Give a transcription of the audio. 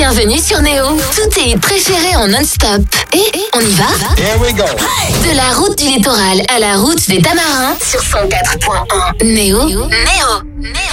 Bienvenue sur Néo. Tous tes hits préférés en non-stop. Et on y va? Here we go. De la route du littoral à la route des Tamarins sur 104.1. Néo.